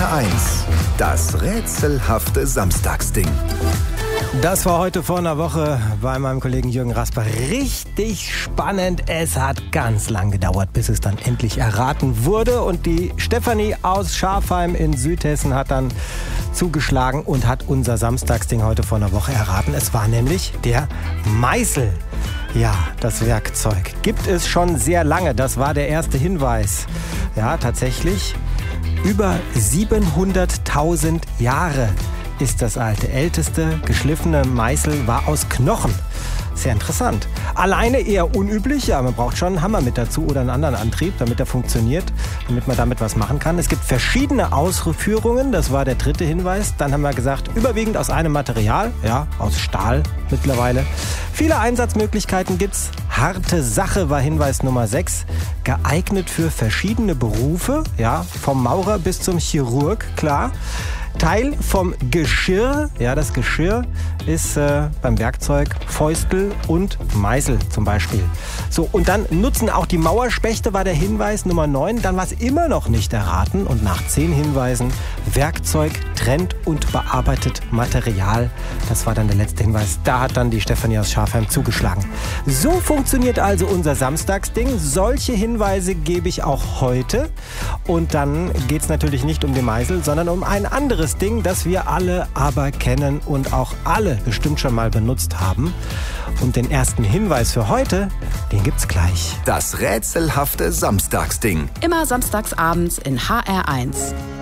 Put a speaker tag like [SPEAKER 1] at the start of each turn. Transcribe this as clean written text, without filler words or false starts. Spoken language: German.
[SPEAKER 1] HR1, das rätselhafte Samstagsding.
[SPEAKER 2] Das war heute vor einer Woche bei meinem Kollegen Jürgen Rasper richtig spannend. Es hat ganz lang gedauert, bis es dann endlich erraten wurde. Und die Stefanie aus Schafheim in Südhessen hat dann zugeschlagen und hat unser Samstagsding heute vor einer Woche erraten. Es war nämlich der Meißel. Ja, das Werkzeug gibt es schon sehr lange. Das war der erste Hinweis. Ja, tatsächlich über 700.000 Jahre ist das alte. Älteste geschliffene Meißel war aus Knochen. Sehr interessant. Alleine eher unüblich, ja, man braucht schon einen Hammer mit dazu oder einen anderen Antrieb, damit er funktioniert, damit man damit was machen kann. Es gibt verschiedene Ausführungen, das war der dritte Hinweis. Dann haben wir gesagt, überwiegend aus einem Material, ja, aus Stahl mittlerweile. Viele Einsatzmöglichkeiten gibt's. Harte Sache war Hinweis Nummer 6. Geeignet für verschiedene Berufe, ja, vom Maurer bis zum Chirurg, klar. Teil vom Geschirr, ja, das Geschirr ist beim Werkzeug Fäustel und Meißel zum Beispiel. So, und dann nutzen auch die Mauerspechte, war der Hinweis Nummer 9. Dann war es immer noch nicht erraten und nach 10 Hinweisen Werkzeug trennt und bearbeitet Material. Das war dann der letzte Hinweis. Da hat dann die Stefanie aus Schafheim zugeschlagen. So funktioniert also unser Samstagsding. Solche Hinweise gebe ich auch heute. Und dann geht es natürlich nicht um den Meißel, sondern um ein anderes Ding, das wir alle aber kennen und auch alle bestimmt schon mal benutzt haben. Und den ersten Hinweis für heute, den gibt's gleich.
[SPEAKER 1] Das rätselhafte Samstagsding.
[SPEAKER 3] Immer samstags abends in HR1.